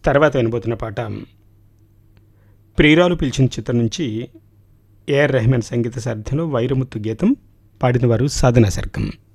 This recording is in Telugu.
తర్వాత వినబోతున్న పాట ప్రియురాలు పిలిచిన చిత్రం నుంచి ఏఆర్ రెహమాన్ సంగీత సారథ్యంలో వైరముత్తు గీతం పాడిన వారు సాధనా సర్గం.